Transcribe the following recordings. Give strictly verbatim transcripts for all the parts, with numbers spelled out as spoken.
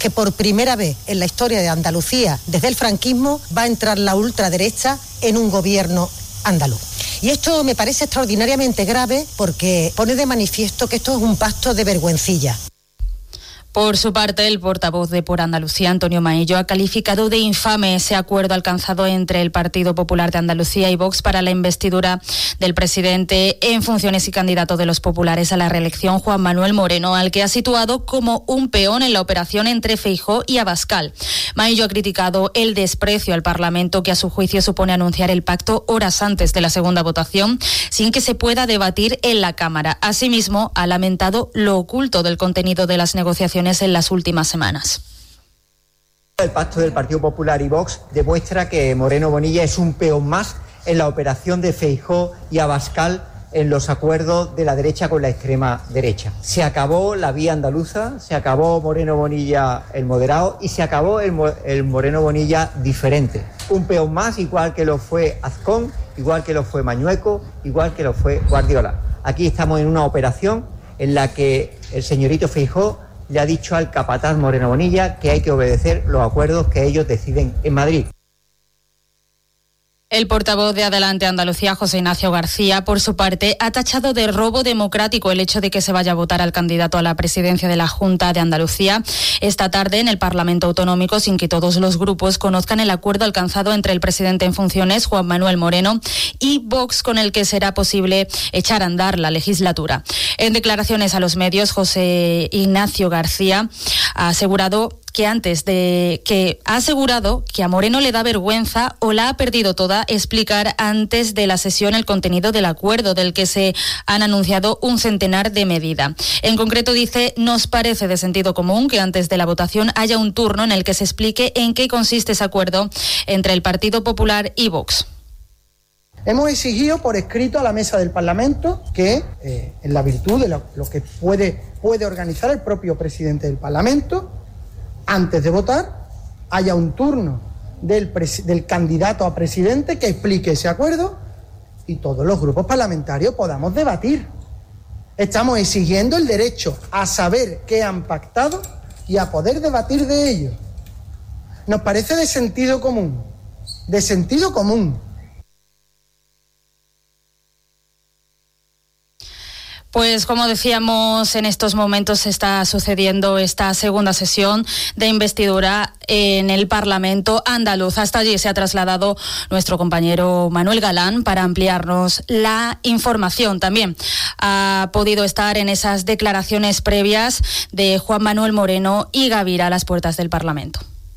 que por primera vez en la historia de Andalucía, desde el franquismo, va a entrar la ultraderecha en un gobierno andaluz. Y esto me parece extraordinariamente grave porque pone de manifiesto que esto es un pacto de vergüencilla. Por su parte, el portavoz de Por Andalucía, Antonio Maillo, ha calificado de infame ese acuerdo alcanzado entre el Partido Popular de Andalucía y Vox para la investidura del presidente en funciones y candidato de los populares a la reelección, Juan Manuel Moreno, al que ha situado como un peón en la operación entre Feijóo y Abascal. Maillo ha criticado el desprecio al Parlamento que a su juicio supone anunciar el pacto horas antes de la segunda votación sin que se pueda debatir en la Cámara. Asimismo, ha lamentado lo oculto del contenido de las negociaciones en las últimas semanas. El pacto del Partido Popular y Vox demuestra que Moreno Bonilla es un peón más en la operación de Feijóo y Abascal en los acuerdos de la derecha con la extrema derecha. Se acabó la vía andaluza, se acabó Moreno Bonilla el moderado y se acabó el, el Moreno Bonilla diferente. Un peón más, igual que lo fue Azcón, igual que lo fue Mañueco, igual que lo fue Guardiola. Aquí estamos en una operación en la que el señorito Feijóo le ha dicho al capataz Moreno Bonilla que hay que obedecer los acuerdos que ellos deciden en Madrid. El portavoz de Adelante Andalucía, José Ignacio García, por su parte, ha tachado de robo democrático el hecho de que se vaya a votar al candidato a la presidencia de la Junta de Andalucía esta tarde en el Parlamento Autonómico sin que todos los grupos conozcan el acuerdo alcanzado entre el presidente en funciones, Juan Manuel Moreno, y Vox, con el que será posible echar a andar la legislatura. En declaraciones a los medios, José Ignacio García ha asegurado que antes de que ha asegurado que a Moreno le da vergüenza o la ha perdido toda explicar antes de la sesión el contenido del acuerdo del que se han anunciado un centenar de medidas. En concreto dice, nos parece de sentido común que antes de la votación haya un turno en el que se explique en qué consiste ese acuerdo entre el Partido Popular y Vox. Hemos exigido por escrito a la mesa del Parlamento que, eh, en la virtud de lo, lo que puede, puede organizar el propio presidente del Parlamento, antes de votar, haya un turno del, pres- del candidato a presidente que explique ese acuerdo y todos los grupos parlamentarios podamos debatir. Estamos exigiendo el derecho a saber qué han pactado y a poder debatir de ello. Nos parece de sentido común, de sentido común. Pues como decíamos, en estos momentos está sucediendo esta segunda sesión de investidura en el Parlamento andaluz. Hasta allí se ha trasladado nuestro compañero Manuel Galán para ampliarnos la información. También ha podido estar en esas declaraciones previas de Juan Manuel Moreno y Gavira a las puertas del Parlamento.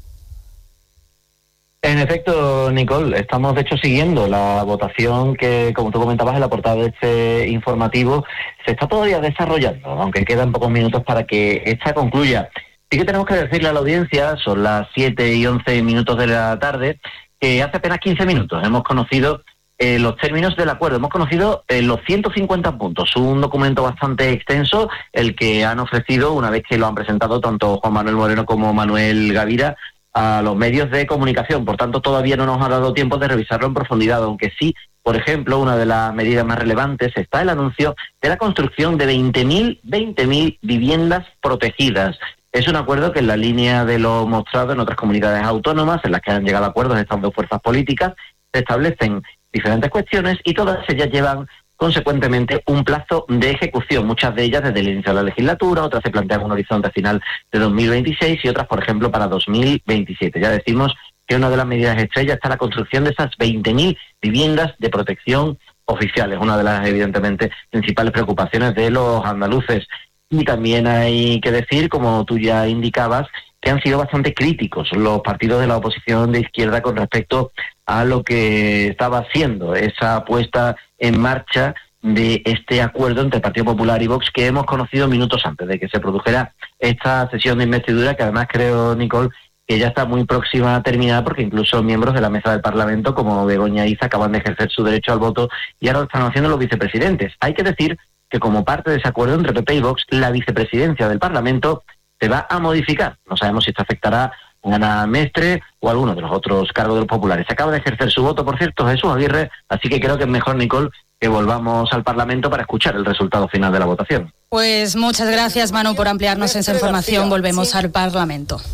En efecto, Nicole, estamos de hecho siguiendo la votación que, como tú comentabas en la portada de este informativo, se está todavía desarrollando, aunque quedan pocos minutos para que esta concluya. Sí que tenemos que decirle a la audiencia, son las siete y once minutos de la tarde, que hace apenas quince minutos hemos conocido eh, los términos del acuerdo, hemos conocido eh, los ciento cincuenta puntos, un documento bastante extenso, el que han ofrecido una vez que lo han presentado tanto Juan Manuel Moreno como Manuel Gavira a los medios de comunicación. Por tanto, todavía no nos ha dado tiempo de revisarlo en profundidad, aunque sí, por ejemplo, una de las medidas más relevantes está el anuncio de la construcción de veinte mil viviendas protegidas. Es un acuerdo que en la línea de lo mostrado en otras comunidades autónomas, en las que han llegado a acuerdos estas dos fuerzas políticas, se establecen diferentes cuestiones y todas ellas llevan consecuentemente un plazo de ejecución, muchas de ellas desde el inicio de la legislatura, otras se plantean un horizonte final de dos mil veintiséis y otras, por ejemplo, para dos mil veintisiete. Ya decimos que una de las medidas estrellas está la construcción de esas veinte mil viviendas de protección oficiales, una de las, evidentemente, principales preocupaciones de los andaluces. Y también hay que decir, como tú ya indicabas, que han sido bastante críticos los partidos de la oposición de izquierda con respecto a lo que estaba haciendo esa puesta en marcha de este acuerdo entre el Partido Popular y Vox que hemos conocido minutos antes de que se produjera esta sesión de investidura, que además creo, Nicole, que ya está muy próxima a terminar, porque incluso miembros de la mesa del Parlamento, como Begoña Iza, acaban de ejercer su derecho al voto y ahora lo están haciendo los vicepresidentes. Hay que decir que como parte de ese acuerdo entre P P y Vox, la vicepresidencia del Parlamento se va a modificar. No sabemos si esto afectará a Ana Mestre o a alguno de los otros cargos de los populares. Se acaba de ejercer su voto, por cierto, Jesús Aguirre, así que creo que es mejor, Nicole, que volvamos al Parlamento para escuchar el resultado final de la votación. Pues muchas gracias, Manu, por ampliarnos esa información. Volvemos al Parlamento.